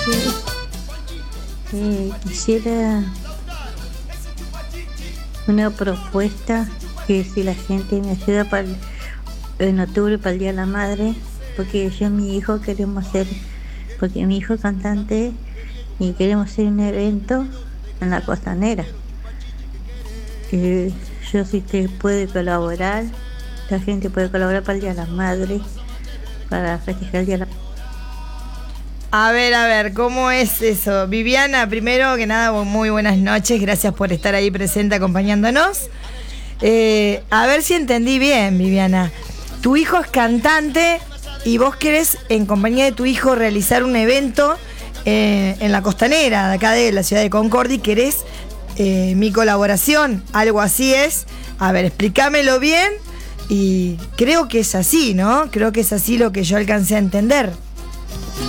Quisiera una propuesta que si la gente me ayuda en octubre para el Día de la Madre, porque yo y mi hijo queremos hacer, porque mi hijo es cantante y queremos hacer un evento en la costanera. Yo si usted puede colaborar, la gente puede colaborar para el Día de la Madre, para festejar el Día de la. A ver, ¿cómo es eso? Viviana, primero que nada, muy buenas noches, gracias por estar ahí presente acompañándonos. A ver si entendí bien, Viviana. Tu hijo es cantante y vos querés, en compañía de tu hijo, realizar un evento en la costanera de acá de la ciudad de Concordia y querés mi colaboración, algo así es. A ver, explícamelo bien y creo que es así, ¿no? Creo que es así lo que yo alcancé a entender.